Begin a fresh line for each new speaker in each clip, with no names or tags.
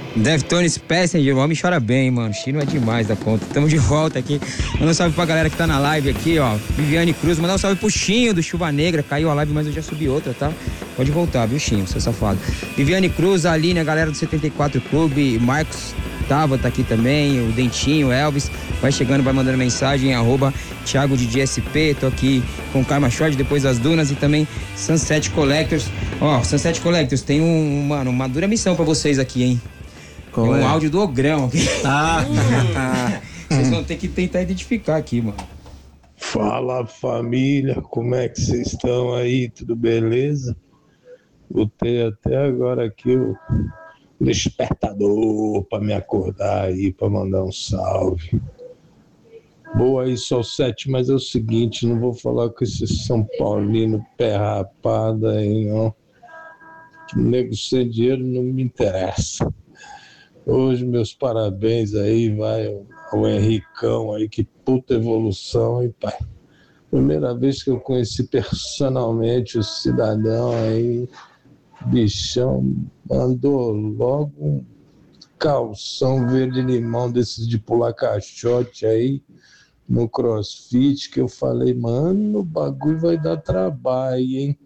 Deftones Passenger, o homem chora bem, mano. Chino é demais da conta. Tamo de volta aqui. Manda um salve pra galera que tá na live aqui, ó. Viviane Cruz, mandar um salve pro Chinho do Chuva Negra. Caiu a live, mas eu já subi outra, tá? Pode voltar, viu, Chinho, seu safado. Viviane Cruz, a Aline, a galera do 74 Clube, Marcos Tava tá aqui também, o Dentinho, o Elvis. Vai chegando, vai mandando mensagem, Thiago de DSP. Tô aqui com Karma Short, depois das Dunas, e também Sunset Collectors. Ó, Sunset Collectors, tem mano, uma dura missão pra vocês aqui, hein? Tem um áudio do Ogrão aqui. Vocês vão ter que tentar identificar aqui, mano.
Fala, família, como é que vocês estão aí? Tudo beleza? Botei até agora aqui o despertador para me acordar aí, para mandar um salve. Boa aí, Sol 7, mas é o seguinte, não vou falar com esse São Paulino pé rapado aí, não. Que nego sem dinheiro não me interessa. Hoje, meus parabéns aí, vai ao Henricão aí, que puta evolução, hein, pai? Primeira vez que eu conheci personalmente o cidadão aí, bichão, mandou logo um calção verde-limão desses de pular caixote aí, no CrossFit, que eu falei, mano, o bagulho vai dar trabalho, hein?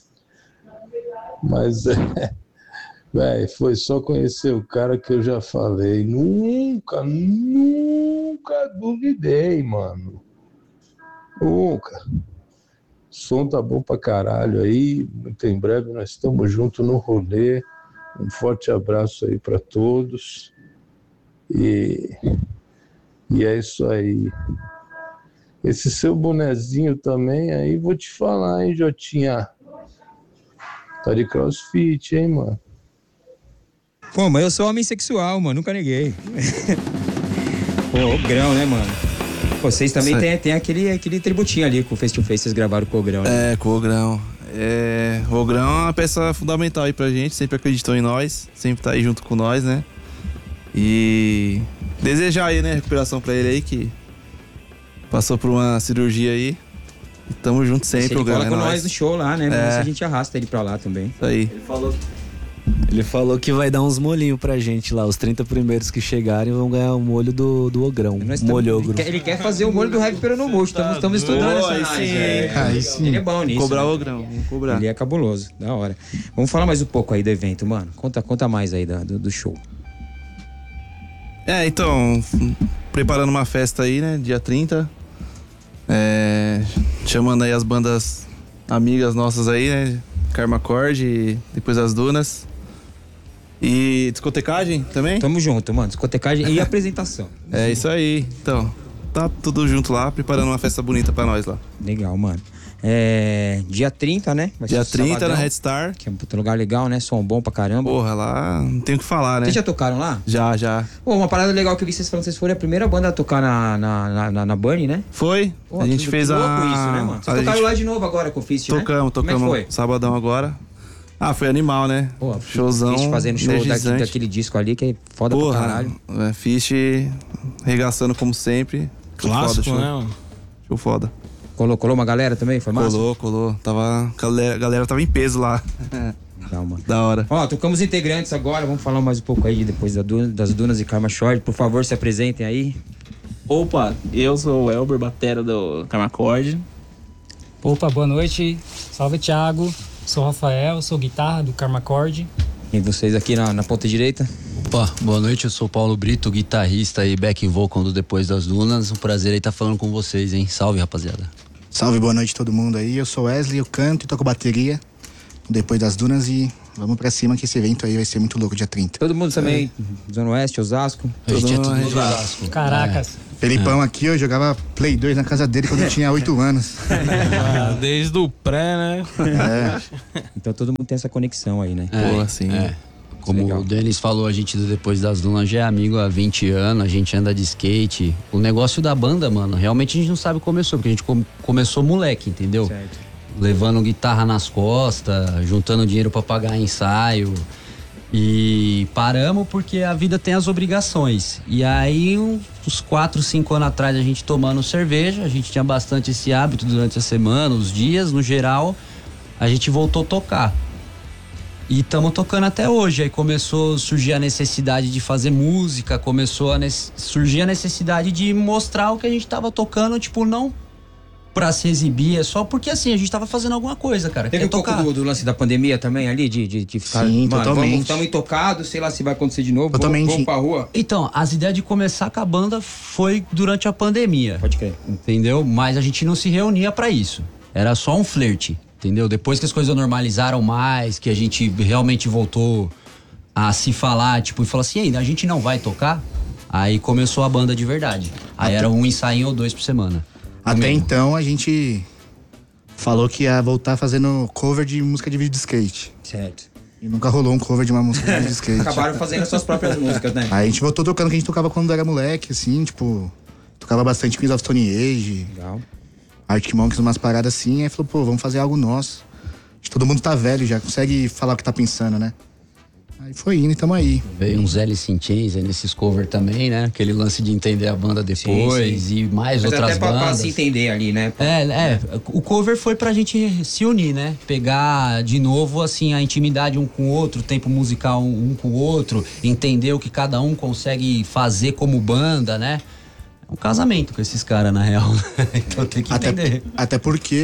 Mas véi, foi só conhecer o cara que eu já falei. Nunca duvidei, mano. Nunca. O som tá bom pra caralho aí. Muito em breve nós estamos juntos no rolê. Um forte abraço aí pra todos. E é isso aí. Esse seu bonezinho também aí, vou te falar, hein, Jotinha. Tá de CrossFit, hein, mano?
Pô, mas eu sou homem sexual, mano, nunca neguei. Pô, o Grão, né, mano? Pô, vocês também tem aquele tributinho ali com o Face to Face, vocês gravaram com o Grão, né?
Com o Grão. O Ogrão é uma peça fundamental aí pra gente, sempre acreditou em nós, sempre tá aí junto com nós, né? E desejar aí, né, recuperação pra ele aí, que passou por uma cirurgia aí. Tamo junto sempre,
o Grão. Ele cola com nós no show lá, né? Mas a gente arrasta ele pra lá também.
Isso aí.
Ele falou que vai dar uns molhinhos pra gente lá. Os 30 primeiros que chegarem vão ganhar o molho do Ogrão. Molhogro.
Ele quer fazer o molho do Rap Peronomucho. Estamos estudando essa análise.
Aí sim.
Ele é bom nisso.
Cobrar
né?
o Ogrão, vamos cobrar.
Ele é cabuloso, da hora. Vamos falar mais um pouco aí do evento, mano. Conta mais aí do show.
Então, preparando uma festa aí, né? Dia 30. Chamando aí as bandas amigas nossas aí, né? Karma Cord, depois as Dunas. E discotecagem também?
Tamo junto, mano. Discotecagem e apresentação.
É isso aí. Então, tá tudo junto lá, preparando uma festa bonita pra nós lá.
Legal, mano. Dia 30, né? Vai
Dia
ser
30
sabadão,
na Red Star.
que é um puta lugar legal, né? Som bom pra caramba.
Porra, lá não tem o que falar, né?
Vocês já tocaram lá?
Já.
Pô, uma parada legal que eu vi vocês falando, vocês foram a primeira banda a tocar na Bunny, né?
Foi.
Pô,
a gente fez
que louco isso, né, mano? Vocês tocaram lá de novo agora com o Fist, né?
Tocamos.
Como é que foi?
Sabadão agora. Foi animal, né?
Pô,
showzão.
Fist fazendo show daquele disco ali, que é foda pra caralho.
Fist regaçando como sempre.
Clássico,
foda,
né, mano?
Show foda.
Colou uma galera também? Foi massa?
Colou. A galera tava em peso lá.
Legal, mano.
Da hora.
Ó, tocamos integrantes agora. Vamos falar mais um pouco aí depois das Dunas e Karma Short. Por favor, se apresentem aí.
Opa, eu sou o Elber, batera do Karma Cord.
Opa, boa noite. Salve, Thiago. Sou o Rafael, sou guitarra do Karma Cord.
E vocês aqui na ponta direita?
Opa, boa noite. Eu sou o Paulo Brito, guitarrista e back vocal do Depois das Dunas. Um prazer aí estar falando com vocês, hein? Salve, rapaziada.
Salve, boa noite todo mundo aí. Eu sou Wesley, eu canto e toco bateria Depois das Dunas e vamos pra cima que esse evento aí vai ser muito louco, dia 30.
Todo mundo também, Zona Oeste, Osasco?
A gente é tudo de Osasco.
Caracas.
Felipão aqui, eu jogava Play 2 na casa dele quando eu tinha 8 anos.
Desde o pré, né?
Então todo mundo tem essa conexão aí, né?
Pô, assim.
Como
legal.
o Denis falou, a gente do Depois das Dunas já é amigo há 20 anos, a gente anda de skate. O negócio da banda, mano, realmente a gente não sabe como começou, porque a gente começou moleque, entendeu?
Certo.
Levando guitarra nas costas, juntando dinheiro pra pagar ensaio. E paramos porque a vida tem as obrigações. E aí, uns 4, 5 anos atrás, a gente tomando cerveja, a gente tinha bastante esse hábito durante a semana, os dias, no geral, a gente voltou a tocar. E estamos tocando até hoje. Aí começou a surgir a necessidade de fazer música, começou a surgir a necessidade de mostrar o que a gente tava tocando, tipo, não pra se exibir, é só porque assim, a gente tava fazendo alguma coisa, cara.
Teve um pouco do lance da pandemia também ali, de ficar...
Sim,
mano,
totalmente.
Estamos intocados, sei lá se vai acontecer de novo,
Totalmente.
vamos pra rua.
Então, as ideias de começar com a banda foi durante a pandemia.
Pode crer.
Entendeu? Mas a gente não se reunia pra isso. Era só um flerte, entendeu? Depois que as coisas normalizaram mais, que a gente realmente voltou a se falar, tipo, e falou assim, ei, a gente não vai tocar? Aí começou a banda de verdade. Aí era um ensaio ou 2 por semana.
Até então a gente falou que ia voltar fazendo cover de música de vídeo de skate.
Certo.
E nunca rolou um cover de uma música de vídeo de skate.
Acabaram fazendo as suas próprias músicas, né?
Aí a gente voltou tocando o que a gente tocava quando era moleque, assim, tipo... Tocava bastante Queens of Stone Age,
Legal.
Arctic Monkeys, umas paradas assim. Aí falou, pô, vamos fazer algo nosso. Todo mundo tá velho já, consegue falar o que tá pensando, né? Aí foi indo e tamo aí.
Veio uns Alice in Chains aí nesses covers também, né? Aquele lance de entender a banda depois
Sim.
e mais
Mas
outras
até pra
bandas.
se entender ali, né?
O cover foi pra gente se unir, né? Pegar de novo, assim, a intimidade um com o outro, o tempo musical um com o outro, entender o que cada um consegue fazer como banda, né? É um casamento com esses caras, na real. Então tem que entender.
Até porque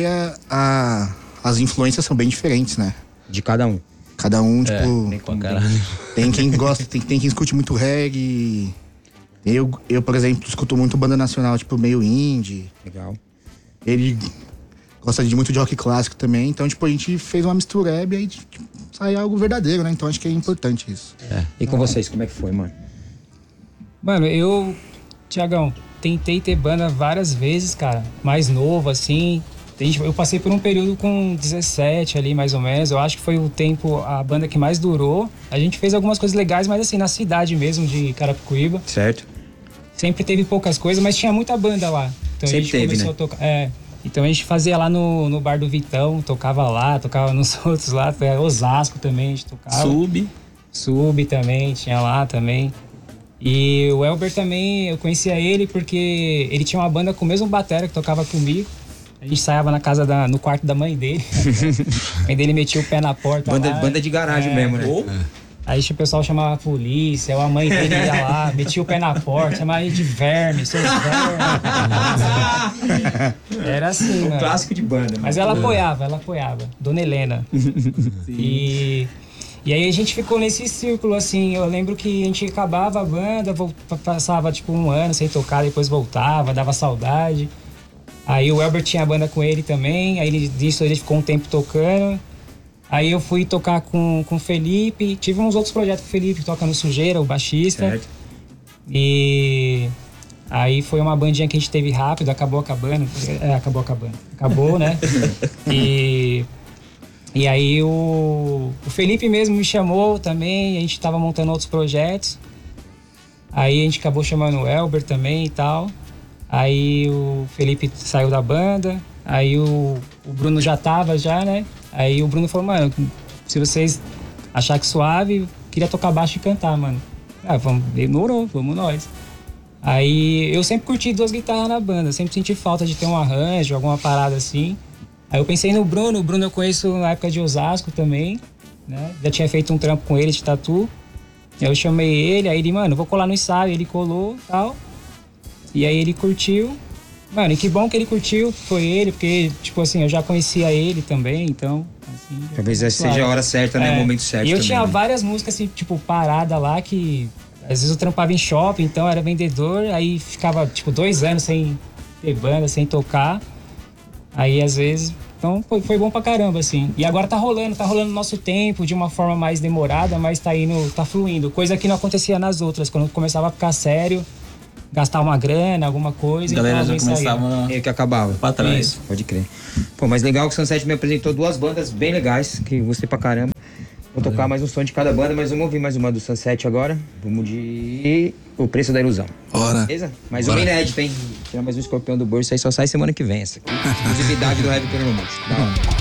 as influências são bem diferentes, né?
De cada um.
Cada um, tipo...
Pra caralho.
Tem quem gosta, tem quem escute muito reggae. Eu, por exemplo, escuto muito banda nacional, tipo, meio indie.
Legal.
Ele gosta muito de rock clássico também. Então, tipo, a gente fez uma mistureba e aí tipo, sai algo verdadeiro, né? Então acho que é importante isso.
E com vocês, como é que foi, mano?
Mano, Tiagão, tentei ter banda várias vezes, cara. Mais novo, assim. Eu passei por um período com 17 ali, mais ou menos. Eu acho que foi o tempo, a banda que mais durou. A gente fez algumas coisas legais, mas assim, na cidade mesmo de Carapicuíba.
Certo.
Sempre teve poucas coisas, mas tinha muita banda lá. Então
Sempre
a gente
teve,
começou
né?
a tocar. Então a gente fazia lá no bar do Vitão, tocava lá, tocava nos outros lá. Osasco também a gente tocava. Sub também, tinha lá também. E o Elber também, eu conhecia ele porque ele tinha uma banda com o mesmo batera que tocava comigo. A gente ensaiava no quarto da mãe dele. A mãe dele metia o pé na porta lá.
Banda de garagem mesmo, né?
Aí o pessoal chamava a polícia, ou a mãe dele ia lá, metia o pé na porta, chamava ele de verme, seus vermes. Era assim, mano.
Clássico de banda.
Mas ela apoiava. Dona Helena. E aí a gente ficou nesse círculo, assim. Eu lembro que a gente acabava a banda, passava tipo um ano sem tocar, depois voltava, dava saudade. Aí o Elber tinha a banda com ele também, aí disso ele ficou um tempo tocando. Aí eu fui tocar com o Felipe, tive uns outros projetos com o Felipe, que toca no Sujeira, o baixista. Certo. E aí foi uma bandinha que a gente teve rápido, acabou, né? E aí o Felipe mesmo me chamou também, a gente tava montando outros projetos. Aí a gente acabou chamando o Elber também e tal. Aí o Felipe saiu da banda, aí o Bruno já tava, né? Aí o Bruno falou, mano, se vocês acharem que suave, queria tocar baixo e cantar, mano. Demorou, vamos nós. Aí eu sempre curti 2 guitarras na banda, sempre senti falta de ter um arranjo, alguma parada assim. Aí eu pensei no Bruno eu conheço na época de Osasco também, né? Já tinha feito um trampo com ele de tatu. Aí eu chamei ele, aí ele, mano, vou colar no ensaio, ele colou e tal. E aí ele curtiu. Mano, e que bom que ele curtiu, foi ele, porque, tipo assim, eu já conhecia ele também, então, assim...
Talvez seja a hora certa, né? O momento certo.
E eu
também,
tinha
né?
várias músicas, assim, tipo, parada lá, que... Às vezes eu trampava em shopping, então era vendedor, aí ficava, tipo, 2 anos sem ter banda, sem tocar. Aí, às vezes... Então, foi bom pra caramba, assim. E agora tá rolando nosso tempo, de uma forma mais demorada, mas tá fluindo. Coisa que não acontecia nas outras, quando começava a ficar sério... Gastar uma grana, alguma coisa.
A galera já começava
que acabava
pra trás.
Isso, pode crer. Pô, mas legal que o Sunset me apresentou 2 bandas bem legais, que gostei pra caramba. Vou tocar mais um som de cada banda, mas vamos ouvir mais uma do Sunset agora. Vamos de O Preço da Ilusão.
Bora.
Beleza? Mais uma inédita, hein? Tirar mais um escorpião do bolso, aí só sai semana que vem essa aqui. Exclusividade do Heavy Pernambuco. Da hora.